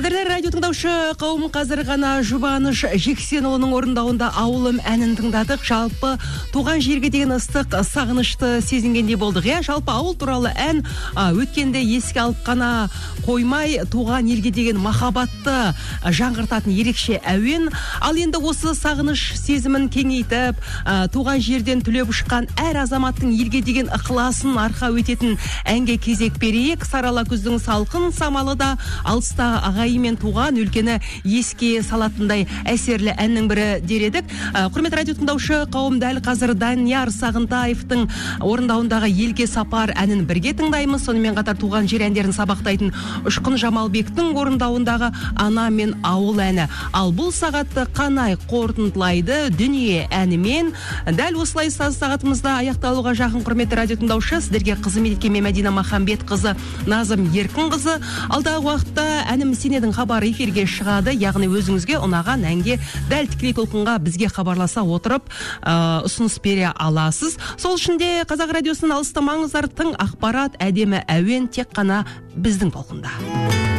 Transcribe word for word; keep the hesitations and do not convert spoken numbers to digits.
Қадірлі радио тыңдаушы қауым, қазір ғана Жұбаныш Жексенұлының орындауында ауылым әнін тыңдадық. Жалпы туған жерге деген ыстық сағынышты сезінгендей болдық. Иә, жалпы ауыл туралы ән а, өткенде еске алып қана қоймай, туған елге деген махаббатты жаңғыртатын ерекше әуен. Ал енді осы сағыныш сезімін кеңейтіп, а, туған жерден түлеп ұшқан әр азаматтың елге деген ықыласын арқа өтетін әнге кезек берейік. Сарала күздің салқын самалы да алыста ағайы мен туған өлкені еске салатындай әсерлі әннің бірі дер едік. Құрметті радио тыңдаушы қауым, дәл қазір Данияр Сағынтаевтың орындауындағы Елге сапар әнін бірге тыңдаймыз. Сонымен қатар туған жер әндерін сабақтайтын Ұшқын Жамалбектің орындауындағы Ана мен ауыл әні. Ал бұл сағатты Қанай қорытындылайды дүние әнімен. Дәл осылай саз сағатымызда аяқталуға жақын. Құрметті радио тыңдаушы, сіздерге қызмет еткен Мәдина Махамбет қызы, Назым Еркін қызы. Алдағы уақытта әнім Сенедің хабары эфирге шығады. Яғни өзіңізге ұнаған әнге дәл тікелей толқынға бізге хабарласа отырып ә, ұсыныс бере аласыз. Сол үшін де Қазақ радиосын алыстамаңыздар. Тың ақпарат, әдемі әуен тек қана біздің толқында.